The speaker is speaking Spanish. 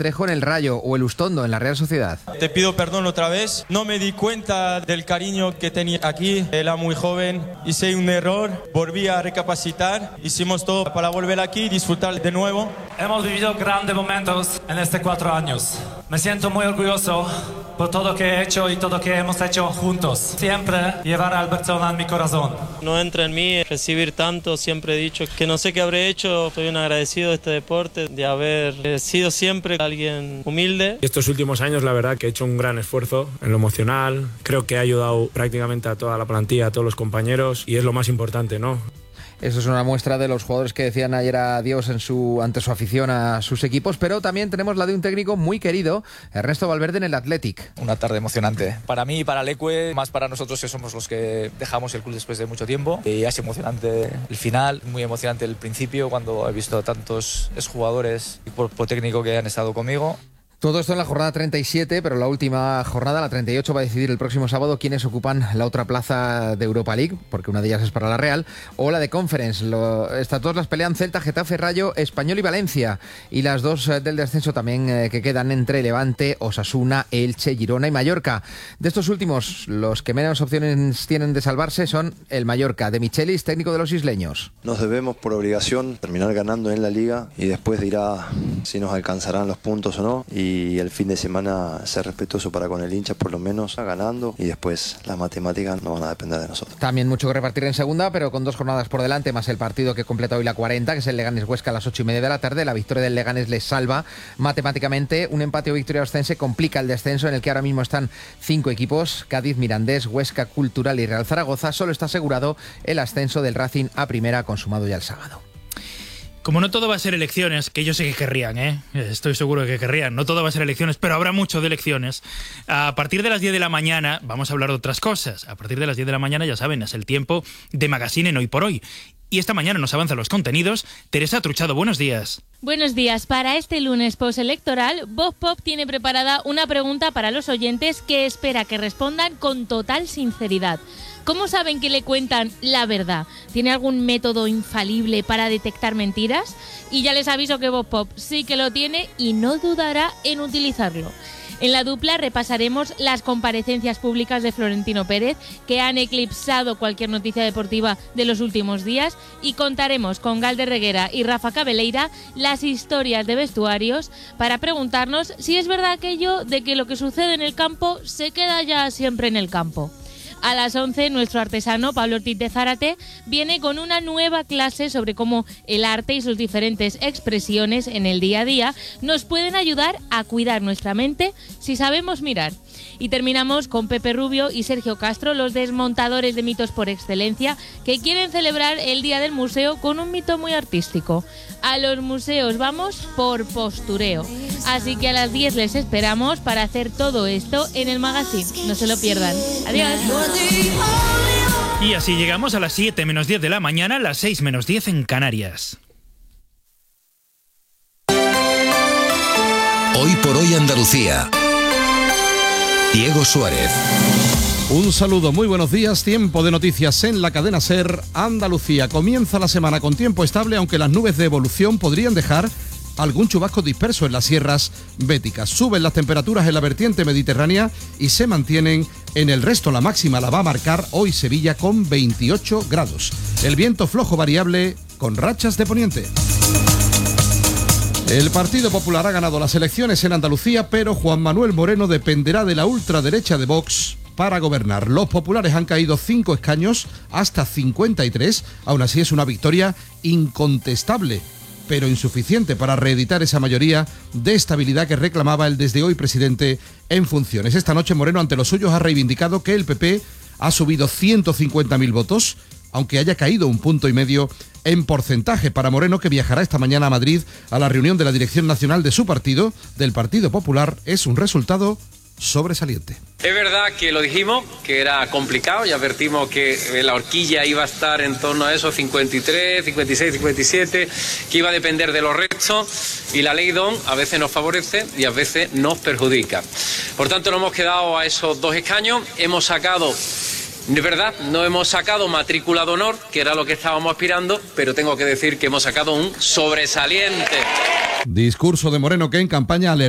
Trejo en el Rayo o Elustondo en la Real Sociedad. Te pido perdón otra vez. No me di cuenta del cariño que tenía aquí. Era muy joven. Hice un error. Volví a recapacitar. Hicimos todo para volver aquí y disfrutar de nuevo. Hemos vivido grandes momentos en estos 4 años. Me siento muy orgulloso por todo lo que he hecho y todo lo que hemos hecho juntos. Siempre llevar al Barcelona en mi corazón. No entra en mí recibir tanto. Siempre he dicho que no sé qué habré hecho. Estoy un agradecido de este deporte, de haber sido siempre alguien humilde. Estos últimos años, la verdad, que he hecho un gran esfuerzo en lo emocional. Creo que he ayudado prácticamente a toda la plantilla, a todos los compañeros, y es lo más importante, ¿no? Eso es una muestra de los jugadores que decían ayer adiós ante su afición a sus equipos, pero también tenemos la de un técnico muy querido, Ernesto Valverde, en el Athletic. Una tarde emocionante. Para mí y para el Ecue, más para nosotros que somos los que dejamos el club después de mucho tiempo. Y es emocionante el final, muy emocionante el principio, cuando he visto a tantos exjugadores y cuerpo técnico que han estado conmigo. Todo esto en la jornada 37, pero la última jornada, la 38, va a decidir el próximo sábado quiénes ocupan la otra plaza de Europa League, porque una de ellas es para la Real, o la de Conference. Estas dos las pelean Celta, Getafe, Rayo, Español y Valencia. Y las dos del descenso también que quedan entre Levante, Osasuna, Elche, Girona y Mallorca. De estos últimos, los que menos opciones tienen de salvarse son el Mallorca, de Michelis, técnico de los isleños. Nos debemos por obligación terminar ganando en la Liga y después dirá si nos alcanzarán los puntos o no. Y el fin de semana ser respetuoso para con el hincha, por lo menos ganando, y después las matemáticas no van a depender de nosotros. También mucho que repartir en segunda, pero con 2 jornadas por delante, más el partido que completa hoy la 40, que es el Leganés-Huesca a las 8:30 de la tarde. La victoria del Leganés les salva matemáticamente. Un empate o victoria ostense complica el descenso, en el que ahora mismo están 5 equipos: Cádiz, Mirandés, Huesca, Cultural y Real Zaragoza. Solo está asegurado el ascenso del Racing a primera, consumado ya el sábado. Como no todo va a ser elecciones, que yo sé que querrían, estoy seguro de que querrían, no todo va a ser elecciones, pero habrá mucho de elecciones. A partir de las 10 de la mañana vamos a hablar de otras cosas. A partir de las 10 de la mañana, ya saben, es el tiempo de Magazine en Hoy por Hoy. Y esta mañana nos avanzan los contenidos. Teresa Truchado, buenos días. Buenos días. Para este lunes postelectoral, Voz Pop tiene preparada una pregunta para los oyentes que espera que respondan con total sinceridad. ¿Cómo saben que le cuentan la verdad? ¿Tiene algún método infalible para detectar mentiras? Y ya les aviso que Voz Pop sí que lo tiene y no dudará en utilizarlo. En la dupla repasaremos las comparecencias públicas de Florentino Pérez, que han eclipsado cualquier noticia deportiva de los últimos días, y contaremos con Galder Reguera y Rafa Cabeleira las historias de vestuarios para preguntarnos si es verdad aquello de que lo que sucede en el campo se queda ya siempre en el campo. A las 11, nuestro artesano Pablo Ortiz de Zárate viene con una nueva clase sobre cómo el arte y sus diferentes expresiones en el día a día nos pueden ayudar a cuidar nuestra mente si sabemos mirar. Y terminamos con Pepe Rubio y Sergio Castro, los desmontadores de mitos por excelencia, que quieren celebrar el Día del Museo con un mito muy artístico. A los museos vamos por postureo. Así que a las 10 les esperamos para hacer todo esto en el Magazine. No se lo pierdan. Adiós. Y así llegamos a las 7 menos 10 de la mañana, las 6 menos 10 en Canarias. Hoy por Hoy Andalucía. Diego Suárez. Un saludo, muy buenos días. Tiempo de noticias en la cadena SER Andalucía. Comienza la semana con tiempo estable, aunque las nubes de evolución podrían dejar algún chubasco disperso en las sierras béticas. Suben las temperaturas en la vertiente mediterránea y se mantienen en el resto. La máxima la va a marcar hoy Sevilla con 28 grados. El viento flojo variable con rachas de poniente. El Partido Popular ha ganado las elecciones en Andalucía, pero Juan Manuel Moreno dependerá de la ultraderecha de Vox para gobernar. Los populares han caído 5 escaños hasta 53. Aún así es una victoria incontestable, pero insuficiente para reeditar esa mayoría de estabilidad que reclamaba el desde hoy presidente en funciones. Esta noche Moreno, ante los suyos, ha reivindicado que el PP ha subido 150.000 votos, aunque haya caído 1,5 puntos en porcentaje. Para Moreno, que viajará esta mañana a Madrid a la reunión de la dirección nacional de su partido, del Partido Popular, es un resultado sobresaliente. Es verdad que lo dijimos, que era complicado, y advertimos que la horquilla iba a estar en torno a esos 53, 56, 57, que iba a depender de los restos, y la ley DON a veces nos favorece y a veces nos perjudica. Por tanto, nos hemos quedado a esos 2 escaños, hemos sacado... De verdad, no hemos sacado matrícula de honor, que era lo que estábamos aspirando, pero tengo que decir que hemos sacado un sobresaliente. Discurso de Moreno, que en campaña